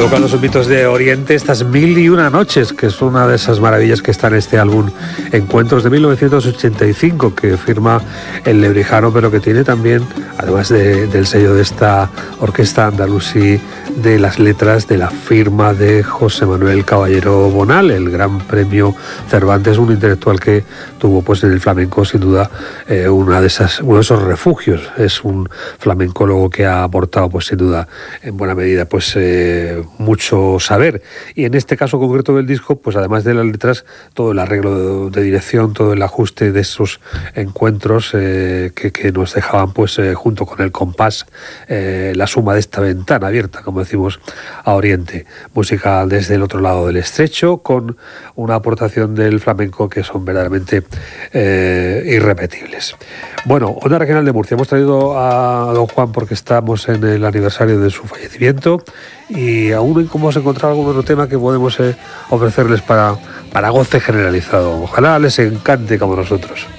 tocan los mitos de Oriente, estas 1001 noches, que es una de esas maravillas que está en este álbum Encuentros de 1985, que firma el lebrijano, pero que tiene también, además del sello de esta orquesta andalusí, de las letras de la firma de José Manuel Caballero Bonal, el Gran Premio Cervantes, un intelectual que tuvo pues en el flamenco sin duda uno de esos refugios. Es un flamencólogo que ha aportado pues sin duda en buena medida pues mucho saber, y en este caso concreto del disco pues además de las letras, todo el arreglo de dirección, todo el ajuste de esos encuentros que nos dejaban pues junto con el compás, la suma de esta ventana abierta, como decimos, a Oriente. Música desde el otro lado del estrecho, con una aportación del flamenco que son verdaderamente irrepetibles. Bueno, Onda Regional de Murcia, hemos traído a don Juan porque estamos en el aniversario de su fallecimiento, y aún hemos encontrado algún otro tema que podemos ofrecerles para goce generalizado. Ojalá les encante como nosotros.